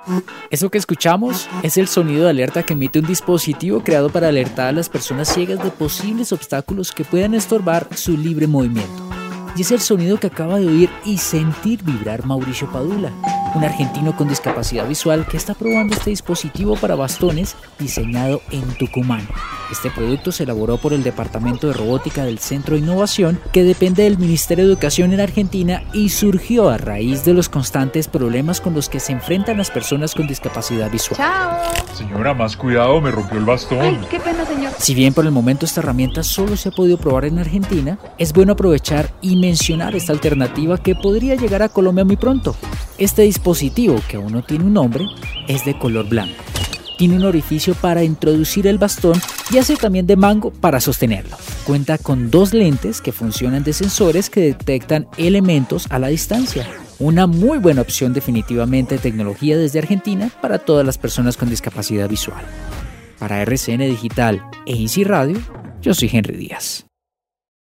Eso que escuchamos es el sonido de alerta que emite un dispositivo creado para alertar a las personas ciegas de posibles obstáculos que puedan estorbar su libre movimiento. Y es el sonido que acaba de oír y sentir vibrar Mauricio Padula, un argentino con discapacidad visual que está probando este dispositivo para bastones diseñado en Tucumán. Este producto se elaboró por el Departamento de Robótica del Centro de Innovación, que depende del Ministerio de Educación en Argentina, y surgió a raíz de los constantes problemas con los que se enfrentan las personas con discapacidad visual. ¡Chao! Señora, más cuidado, me rompió el bastón. ¡Ay, qué pena, señor! Si bien por el momento esta herramienta solo se ha podido probar en Argentina, es bueno aprovechar y mencionar esta alternativa que podría llegar a Colombia muy pronto. Este dispositivo, que aún no tiene un nombre, es de color blanco. Tiene un orificio para introducir el bastón y hace también de mango para sostenerlo. Cuenta con 2 lentes que funcionan de sensores que detectan elementos a la distancia. Una muy buena opción definitivamente de tecnología desde Argentina para todas las personas con discapacidad visual. Para RCN Digital e Easy Radio, yo soy Henry Díaz.